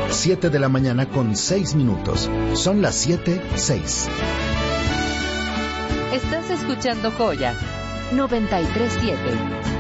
7 de la mañana con 6 minutos. Son las 7:06. Estás escuchando Joya 93.7.